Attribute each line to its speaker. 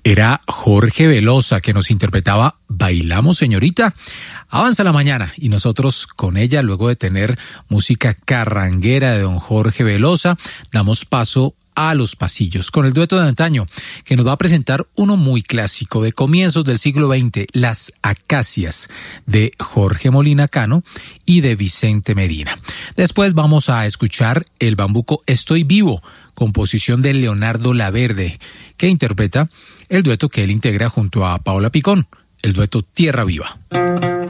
Speaker 1: Era Jorge Velosa que nos interpretaba Bailamos Señorita. Avanza la mañana y nosotros con ella, luego de tener música carranguera de don Jorge Velosa, damos paso a los pasillos con el dueto de antaño que nos va a presentar uno muy clásico de comienzos del siglo XX, Las Acacias, de Jorge Molina Cano y de Vicente Medina. Después vamos a escuchar el bambuco Estoy Vivo, composición de Leonardo Laverde, que interpreta el dueto que él integra junto a Paola Picón, el dueto Tierra Viva.